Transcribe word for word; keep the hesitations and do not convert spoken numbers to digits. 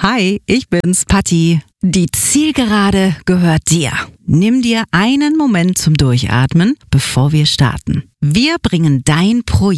Hi, ich bin's, Patti. Die Zielgerade gehört dir. Nimm dir einen Moment zum Durchatmen, bevor wir starten. Wir bringen dein Projekt